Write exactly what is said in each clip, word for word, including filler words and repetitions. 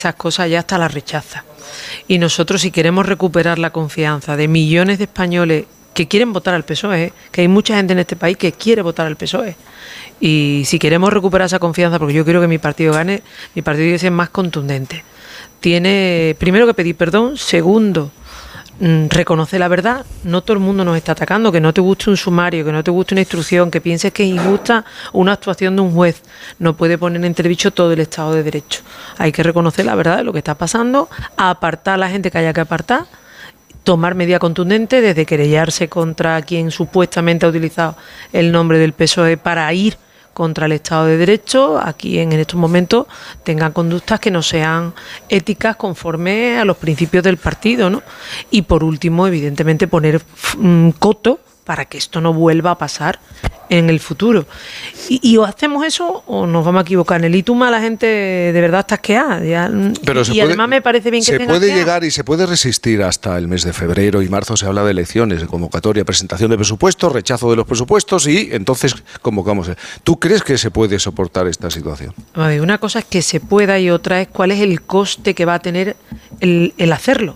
esas cosas ya hasta las rechaza. Y nosotros, si queremos recuperar la confianza de millones de españoles que quieren votar al P S O E, que hay mucha gente en este país que quiere votar al P S O E, y si queremos recuperar esa confianza, porque yo quiero que mi partido gane, mi partido tiene que ser más contundente. Tiene, primero, que pedir perdón. Segundo, reconoce la verdad. No todo el mundo nos está atacando. Que no te guste un sumario, que no te guste una instrucción, que pienses que es injusta una actuación de un juez, no puede poner en entredicho todo el Estado de Derecho. Hay que reconocer la verdad de lo que está pasando, apartar a la gente que haya que apartar, tomar medidas contundentes, desde querellarse contra quien supuestamente ha utilizado el nombre del P S O E para ir contra el Estado de Derecho, aquí en, en estos momentos tengan conductas que no sean éticas conforme a los principios del partido, ¿no? Y por último, evidentemente, poner um, coto para que esto no vuelva a pasar en el futuro. Y, y o hacemos eso o nos vamos a equivocar. En el Ituma la gente de verdad está asqueada. Ya, Pero y se y puede, además me parece bien que se tenga puede asqueada. llegar y se puede resistir hasta el mes de febrero y marzo. Se habla de elecciones, de convocatoria, presentación de presupuestos, rechazo de los presupuestos y entonces convocamos. ¿Tú crees que se puede soportar esta situación? A ver, una cosa es que se pueda y otra es cuál es el coste que va a tener el, el hacerlo.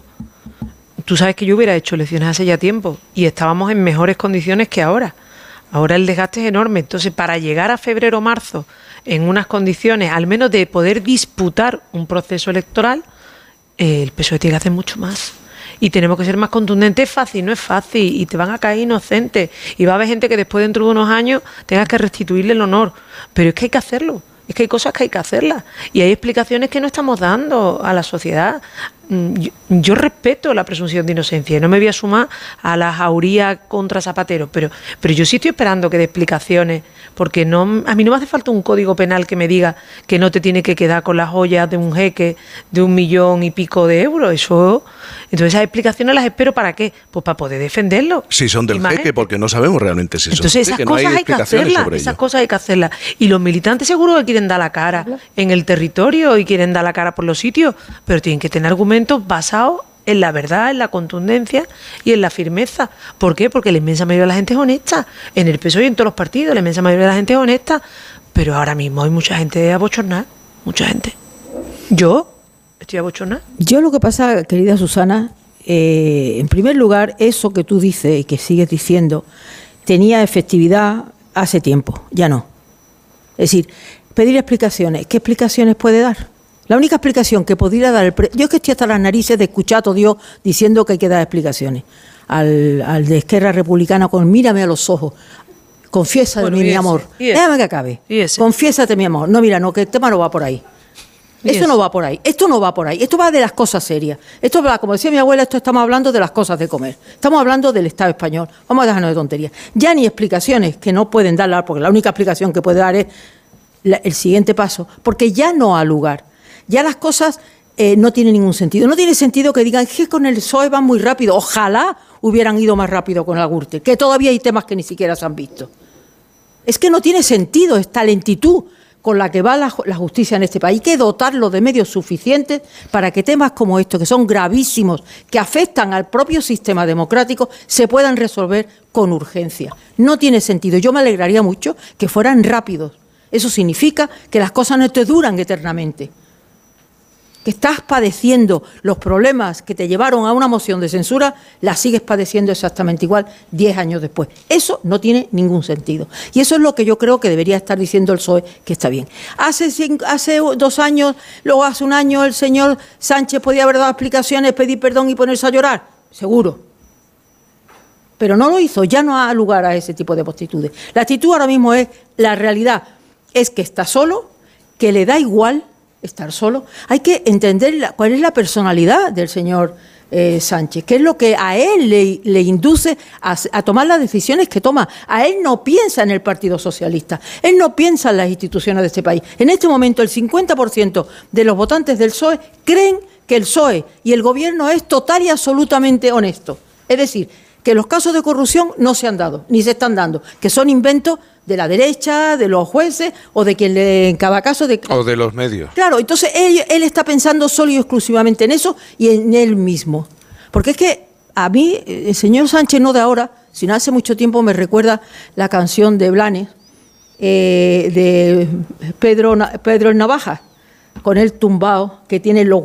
Tú sabes que yo hubiera hecho elecciones hace ya tiempo y estábamos en mejores condiciones que ahora. Ahora el desgaste es enorme. Entonces, para llegar a febrero o marzo en unas condiciones, al menos de poder disputar un proceso electoral, eh, el P S O E tiene que hacer mucho más. Y tenemos que ser más contundentes. Es fácil, no es fácil. Y te van a caer inocentes. Y va a haber gente que después, dentro de unos años, tengas que restituirle el honor. Pero es que hay que hacerlo. Es que hay cosas que hay que hacerlas. Y hay explicaciones que no estamos dando a la sociedad. Yo, yo respeto la presunción de inocencia y no me voy a sumar a la jauría contra Zapatero, pero, pero yo sí estoy esperando que dé explicaciones, porque no, a mí no me hace falta un código penal que me diga que no te tiene que quedar con las joyas de un jeque de un millón y pico de euros. Eso, entonces esas explicaciones las espero ¿para qué? Pues para poder defenderlo. Si son del jeque, porque no sabemos realmente si entonces son esas jeque, cosas no hay, hay que hacerlas, esas cosas hay que hacerlas. Y los militantes seguro que quieren dar la cara en el territorio y quieren dar la cara por los sitios, pero tienen que tener argumentos basados en la verdad, en la contundencia y en la firmeza. ¿Por qué? Porque la inmensa mayoría de la gente es honesta. En el P S O E y en todos los partidos, la inmensa mayoría de la gente es honesta. Pero ahora mismo hay mucha gente abochornada. Mucha gente. Yo estoy abochornada. Yo lo que pasa, querida Susana, eh, en primer lugar, eso que tú dices y que sigues diciendo, tenía efectividad hace tiempo. Ya no. Es decir, pedir explicaciones. ¿Qué explicaciones puede dar? La única explicación que podría dar el pre yo es que estoy hasta las narices de escuchar a todo Dios diciendo que hay que dar explicaciones al, al de Esquerra Republicana con mírame a los ojos, confiesa bueno, de mí, mi ese, amor, déjame que acabe, confiésate, mi amor. No, mira, no, que el tema no va por ahí. Esto no va por ahí, esto no va por ahí, esto va de las cosas serias. Esto va, como decía mi abuela, esto estamos hablando de las cosas de comer. Estamos hablando del Estado español. Vamos a dejarnos de tonterías. Ya ni explicaciones que no pueden dar, porque la única explicación que puede dar es la, el siguiente paso, porque ya no ha lugar. Ya las cosas eh, no tienen ningún sentido. No tiene sentido que digan que con el P S O E van muy rápido. Ojalá hubieran ido más rápido con la Gürtel, que todavía hay temas que ni siquiera se han visto. Es que no tiene sentido esta lentitud con la que va la, la justicia en este país. Hay que dotarlo de medios suficientes para que temas como estos, que son gravísimos, que afectan al propio sistema democrático, se puedan resolver con urgencia. No tiene sentido. Yo me alegraría mucho que fueran rápidos. Eso significa que las cosas no te duran eternamente. Que estás padeciendo los problemas que te llevaron a una moción de censura, las sigues padeciendo exactamente igual diez años después. Eso no tiene ningún sentido. Y eso es lo que yo creo que debería estar diciendo el P S O E, que está bien. Hace, cinco, hace dos años, luego hace un año, el señor Sánchez podía haber dado explicaciones, pedir perdón y ponerse a llorar. Seguro. Pero no lo hizo, ya no ha lugar a ese tipo de actitudes. La actitud ahora mismo es, la realidad es que está solo, que le da igual estar solo. Hay que entender la, cuál es la personalidad del señor eh, Sánchez, qué es lo que a él le, le induce a, a tomar las decisiones que toma. A él no piensa en el Partido Socialista, él no piensa en las instituciones de este país. En este momento el cincuenta por ciento de los votantes del P S O E creen que el P S O E y el Gobierno es total y absolutamente honesto. Es decir, que los casos de corrupción no se han dado, ni se están dando, que son inventos de la derecha, de los jueces o de quien le, en cada caso... de O de los medios. Claro, entonces él, él está pensando solo y exclusivamente en eso y en él mismo. Porque es que a mí, el señor Sánchez no de ahora, sino hace mucho tiempo me recuerda la canción de Blanes, eh, de Pedro, Pedro el Navaja, con él tumbado, que tiene los